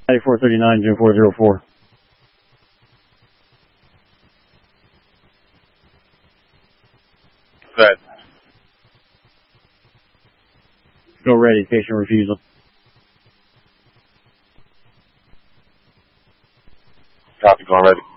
9439, June 404. Good. Go ready, patient refusal. Copy, going ready.